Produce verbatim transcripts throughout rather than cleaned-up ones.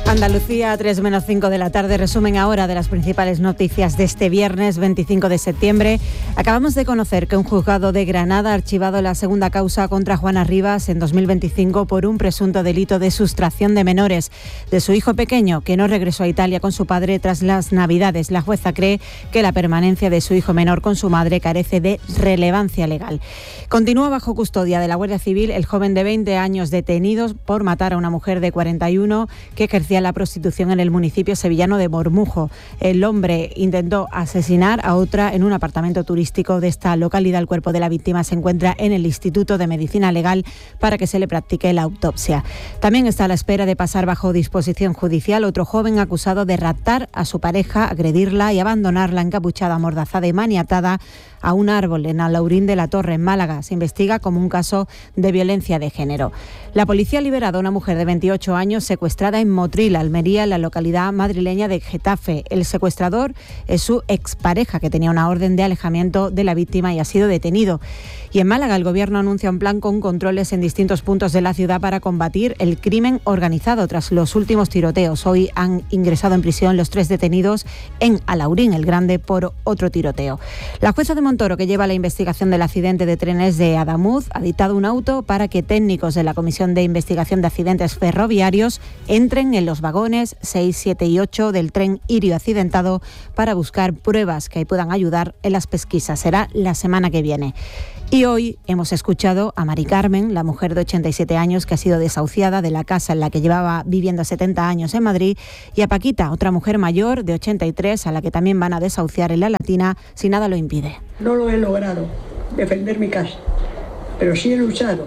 Andalucía, tres menos cinco de la tarde, resumen ahora de las principales noticias de este viernes veinticinco de septiembre. Acabamos de conocer que un juzgado de Granada ha archivado la segunda causa contra Juana Rivas en dos mil veinticinco por un presunto delito de sustracción de menores de su hijo pequeño, que no regresó a Italia con su padre tras las Navidades. La jueza cree que la permanencia de su hijo menor con su madre carece de relevancia legal. Continúa bajo custodia de la Guardia Civil el joven de veinte años detenido por matar a una mujer de cuarenta y uno que ejercía la prostitución en el municipio sevillano de Bormujo. El hombre intentó asesinar a otra en un apartamento turístico de esta localidad. El cuerpo de la víctima se encuentra en el Instituto de Medicina Legal para que se le practique la autopsia. También está a la espera de pasar bajo disposición judicial otro joven acusado de raptar a su pareja, agredirla y abandonarla encapuchada, amordazada y maniatada a un árbol en Alhaurín de la Torre, en Málaga. Se investiga como un caso de violencia de género. La policía ha liberado a una mujer de veintiocho años secuestrada en Motril, Almería, en la localidad madrileña de Getafe. El secuestrador es su expareja, que tenía una orden de alejamiento de la víctima y ha sido detenido. Y en Málaga, el Gobierno anuncia un plan con controles en distintos puntos de la ciudad para combatir el crimen organizado tras los últimos tiroteos. Hoy han ingresado en prisión los tres detenidos en Alhaurín el Grande por otro tiroteo. La jueza de Montoro, que lleva la investigación del accidente de trenes de Adamuz, ha dictado un auto para que técnicos de la Comisión de Investigación de Accidentes Ferroviarios entren en los vagones seis, siete y ocho del tren Irio accidentado para buscar pruebas que puedan ayudar en las pesquisas. Será la semana que viene. Y hoy hemos escuchado a Mari Carmen, la mujer de ochenta y siete años que ha sido desahuciada de la casa en la que llevaba viviendo setenta años en Madrid, y a Paquita, otra mujer mayor de ochenta y tres, a la que también van a desahuciar en La Latina si nada lo impide. No lo he logrado, defender mi casa, pero sí he luchado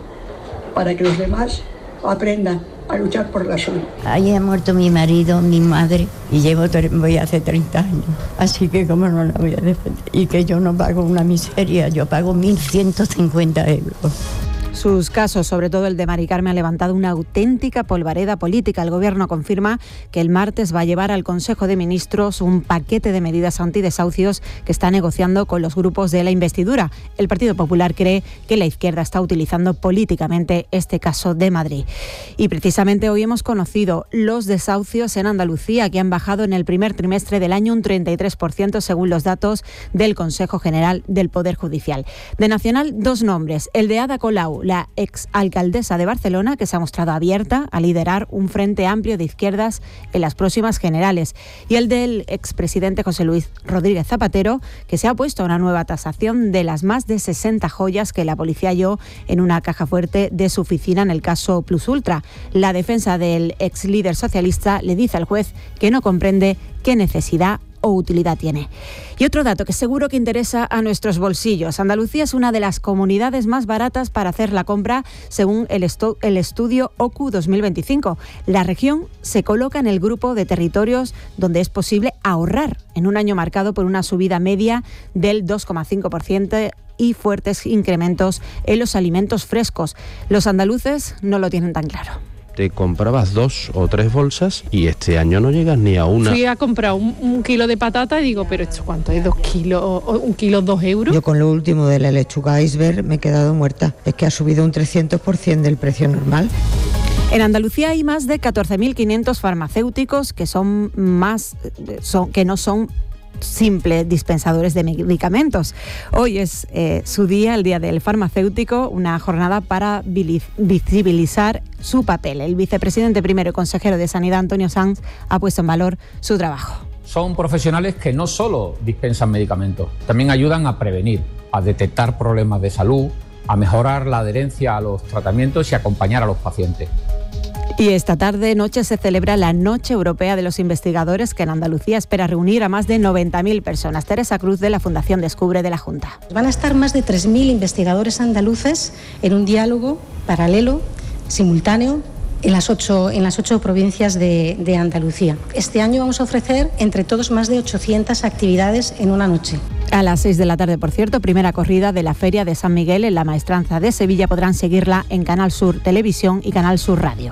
para que los demás aprendan a luchar por la suya. Ahí ha muerto mi marido, mi madre, y llevo voy hace treinta años, así que cómo no la voy a defender. Y que yo no pago una miseria, yo pago mil ciento cincuenta euros. Sus casos, sobre todo el de Mari Carmen, ha levantado una auténtica polvareda política. El Gobierno confirma que el martes va a llevar al Consejo de Ministros un paquete de medidas antidesahucios que está negociando con los grupos de la investidura. El Partido Popular cree que la izquierda está utilizando políticamente este caso de Madrid. Y precisamente hoy hemos conocido los desahucios en Andalucía, que han bajado en el primer trimestre del año un treinta y tres por ciento según los datos del Consejo General del Poder Judicial. De Nacional, dos nombres: el de Ada Colau, la exalcaldesa de Barcelona, que se ha mostrado abierta a liderar un frente amplio de izquierdas en las próximas generales, y el del expresidente José Luis Rodríguez Zapatero, que se ha opuesto a una nueva tasación de las más de sesenta joyas que la policía halló en una caja fuerte de su oficina en el caso Plus Ultra. La defensa del ex líder socialista le dice al juez que no comprende qué necesidad o utilidad tiene. Y otro dato que seguro que interesa a nuestros bolsillos: Andalucía es una de las comunidades más baratas para hacer la compra según el, estu- el estudio O C U dos mil veinticinco. La región se coloca en el grupo de territorios donde es posible ahorrar en un año marcado por una subida media del dos coma cinco por ciento y fuertes incrementos en los alimentos frescos. Los andaluces no lo tienen tan claro. Te comprabas dos o tres bolsas y este año no llegas ni a una. Fui a comprar un, un kilo de patata y digo, pero ¿esto cuánto es? ¿Dos kilos? ¿Un kilo, dos euros? Yo con lo último de la lechuga iceberg me he quedado muerta. Es que ha subido un trescientos por ciento del precio normal. En Andalucía hay más de catorce mil quinientos farmacéuticos que son más, son, que no son simples dispensadores de medicamentos. Hoy es eh, su día, el Día del Farmacéutico, una jornada para visibilizar su papel. El vicepresidente primero y consejero de Sanidad, Antonio Sanz, ha puesto en valor su trabajo. Son profesionales que no solo dispensan medicamentos, también ayudan a prevenir, a detectar problemas de salud, a mejorar la adherencia a los tratamientos y a acompañar a los pacientes. Y esta tarde noche se celebra la Noche Europea de los Investigadores, que en Andalucía espera reunir a más de noventa mil personas. Teresa Cruz, de la Fundación Descubre, de la Junta. Van a estar más de tres mil investigadores andaluces en un diálogo paralelo, simultáneo, en las ocho, en las ocho provincias de, de Andalucía. Este año vamos a ofrecer entre todos más de ochocientas actividades en una noche. A las seis de la tarde, por cierto, primera corrida de la Feria de San Miguel en la Maestranza de Sevilla. Podrán seguirla en Canal Sur Televisión y Canal Sur Radio.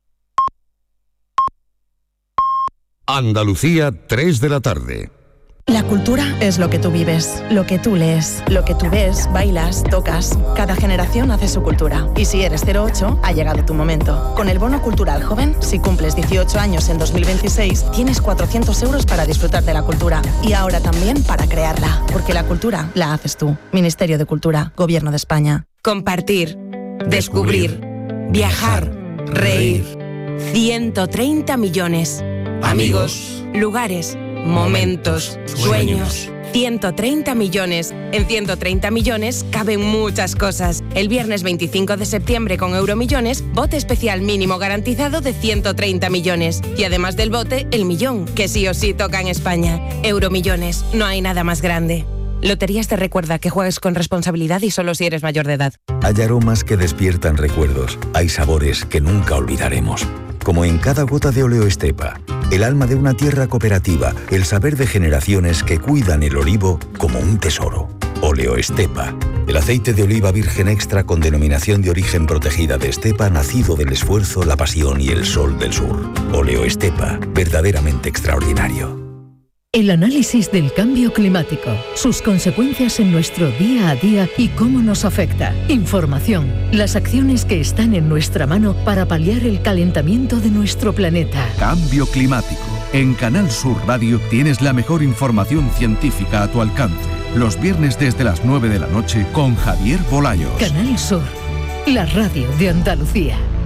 Andalucía, tres de la tarde. La cultura es lo que tú vives, lo que tú lees, lo que tú ves, bailas, tocas. Cada generación hace su cultura. Y si eres cero ocho, ha llegado tu momento. Con el Bono Cultural Joven, si cumples dieciocho años en dos mil veintiséis, tienes cuatrocientos euros para disfrutar de la cultura. Y ahora también para crearla. Porque la cultura la haces tú. Ministerio de Cultura, Gobierno de España. Compartir, descubrir, viajar, reír. ciento treinta millones. Amigos, lugares, momentos, sueños. ciento treinta millones. En ciento treinta millones caben muchas cosas. El viernes veinticinco de septiembre con Euromillones, bote especial mínimo garantizado de ciento treinta millones. Y además del bote, el millón, que sí o sí toca en España. Euromillones, no hay nada más grande. Loterías te recuerda que juegues con responsabilidad y solo si eres mayor de edad. Hay aromas que despiertan recuerdos. Hay sabores que nunca olvidaremos. Como en cada gota de Oleo Estepa, el alma de una tierra cooperativa, el saber de generaciones que cuidan el olivo como un tesoro. Oleo Estepa, el aceite de oliva virgen extra con denominación de origen protegida de Estepa, nacido del esfuerzo, la pasión y el sol del sur. Oleo Estepa, verdaderamente extraordinario. El análisis del cambio climático, sus consecuencias en nuestro día a día y cómo nos afecta. Información, las acciones que están en nuestra mano para paliar el calentamiento de nuestro planeta. Cambio climático. En Canal Sur Radio tienes la mejor información científica a tu alcance. Los viernes desde las nueve de la noche con Javier Bolaños. Canal Sur, la radio de Andalucía.